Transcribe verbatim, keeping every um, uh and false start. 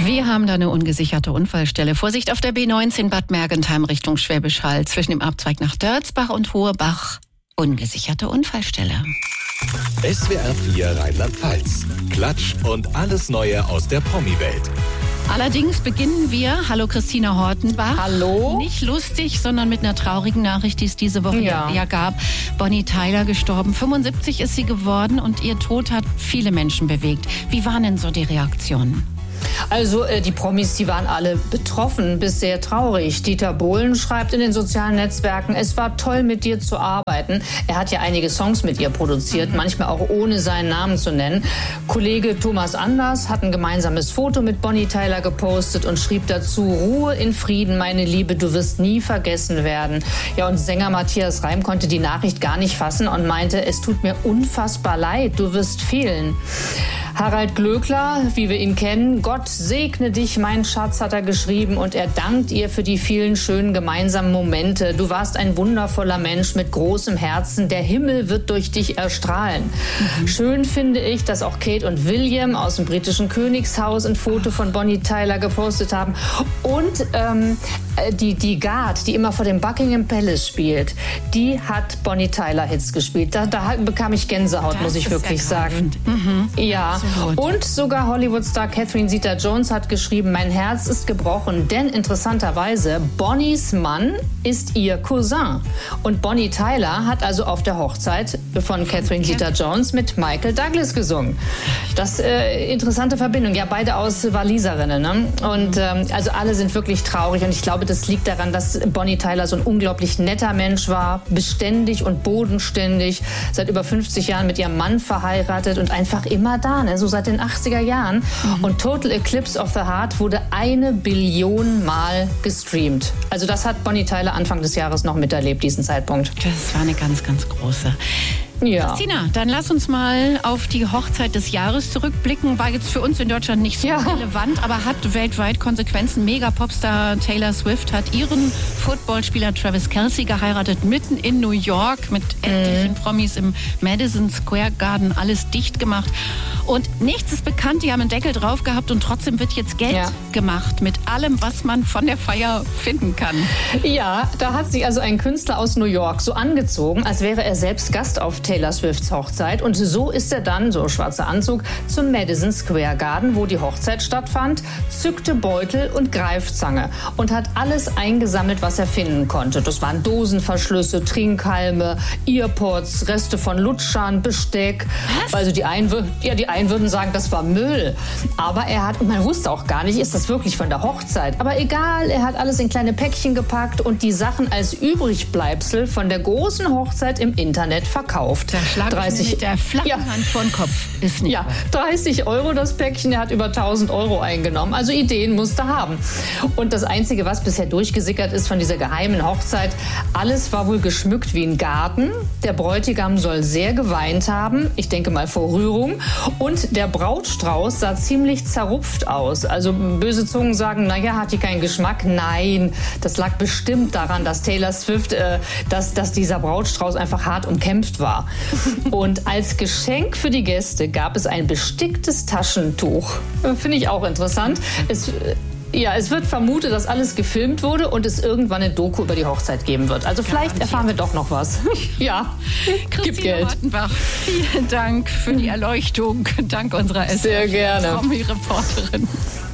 Wir haben da eine ungesicherte Unfallstelle. Vorsicht auf der B neunzehn Bad Mergentheim Richtung Schwäbisch Hall. Zwischen dem Abzweig nach Dörzbach und Hohebach. Ungesicherte Unfallstelle. S W R vier Rheinland-Pfalz. Klatsch und alles Neue aus der Promi-Welt. Allerdings beginnen wir, hallo Christina Hortenbach. Hallo. Nicht lustig, sondern mit einer traurigen Nachricht, die es diese Woche ja, ja gab. Bonnie Tyler gestorben. fünfundsiebzig ist sie geworden und ihr Tod hat viele Menschen bewegt. Wie waren denn so die Reaktionen? Also äh, die Promis, die waren alle betroffen, bis sehr traurig. Dieter Bohlen schreibt in den sozialen Netzwerken, es war toll, mit dir zu arbeiten. Er hat ja einige Songs mit ihr produziert, mhm. manchmal auch ohne seinen Namen zu nennen. Kollege Thomas Anders hat ein gemeinsames Foto mit Bonnie Tyler gepostet und schrieb dazu, Ruhe in Frieden, meine Liebe, du wirst nie vergessen werden. Ja, und Sänger Matthias Reim konnte die Nachricht gar nicht fassen und meinte, es tut mir unfassbar leid, du wirst fehlen. Harald Glöckler, wie wir ihn kennen, Gott segne dich, mein Schatz, hat er geschrieben, und er dankt ihr für die vielen schönen gemeinsamen Momente. Du warst ein wundervoller Mensch mit großem Herzen. Der Himmel wird durch dich erstrahlen. Mhm. Schön finde ich, dass auch Kate und William aus dem britischen Königshaus ein Foto von Bonnie Tyler gepostet haben. Und ähm, die, die Guard, die immer vor dem Buckingham Palace spielt, die hat Bonnie Tyler Hits gespielt. Da, da bekam ich Gänsehaut, das muss ich wirklich sagen. Mhm. Ja. Und sogar Hollywood-Star Catherine Zeta-Jones hat geschrieben, mein Herz ist gebrochen, denn interessanterweise, Bonnies Mann ist ihr Cousin. Und Bonnie Tyler hat also auf der Hochzeit von Catherine Zeta-Jones mit Michael Douglas gesungen. Das äh, interessante Verbindung, ja, beide aus Waliserinnen. Ne? Und ähm, also alle sind wirklich traurig und ich glaube, das liegt daran, dass Bonnie Tyler so ein unglaublich netter Mensch war, beständig und bodenständig, seit über fünfzig Jahren mit ihrem Mann verheiratet und einfach immer da, ne? So seit den achtziger Jahren. Mhm. Und Total Eclipse of the Heart wurde eine Billion Mal gestreamt. Also das hat Bonnie Tyler Anfang des Jahres noch miterlebt, diesen Zeitpunkt. Das war eine ganz, ganz große. Ja. Christina, dann lass uns mal auf die Hochzeit des Jahres zurückblicken. War jetzt für uns in Deutschland nicht so ja. relevant, aber hat weltweit Konsequenzen. Mega-Popstar Taylor Swift hat ihren Footballspieler Travis Kelce geheiratet, mitten in New York mit etlichen mhm. Promis im Madison Square Garden, alles dicht gemacht. Und nichts ist bekannt, die haben einen Deckel drauf gehabt und trotzdem wird jetzt Geld ja. gemacht mit allem, was man von der Feier finden kann. Ja, da hat sich also ein Künstler aus New York so angezogen, als wäre er selbst Gast auf Taylor Swifts Hochzeit. Und so ist er dann, so schwarzer Anzug, zum Madison Square Garden, wo die Hochzeit stattfand, zückte Beutel und Greifzange und hat alles eingesammelt, was er finden konnte. Das waren Dosenverschlüsse, Trinkhalme, Earpods, Reste von Lutschern, Besteck. Was? Also die einen, ja, die einen würden sagen, das war Müll. Aber er hat, und man wusste auch gar nicht, ist das wirklich von der Hochzeit. Aber egal, er hat alles in kleine Päckchen gepackt und die Sachen als Übrigbleibsel von der großen Hochzeit im Internet verkauft. Da schlage ich mit der flachen ja. Hand vor den Kopf. Ist nicht ja, dreißig Euro das Päckchen, er hat über tausend Euro eingenommen. Also Ideen musste er haben. Und das Einzige, was bisher durchgesickert ist von dieser geheimen Hochzeit, alles war wohl geschmückt wie ein Garten. Der Bräutigam soll sehr geweint haben, ich denke mal vor Rührung. Und der Brautstrauß sah ziemlich zerrupft aus. Also böse Zungen sagen, naja, hat die keinen Geschmack? Nein, das lag bestimmt daran, dass Taylor Swift, äh, dass, dass dieser Brautstrauß einfach hart umkämpft war. Und als Geschenk für die Gäste gab es ein besticktes Taschentuch. Finde ich auch interessant. Es, ja, es wird vermutet, dass alles gefilmt wurde und es irgendwann eine Doku über die Hochzeit geben wird. Also vielleicht erfahren wir doch noch was. Ja, gib Geld. Hortenbach, vielen Dank für die Erleuchtung. Dank unserer S W R-Promi-Reporterin.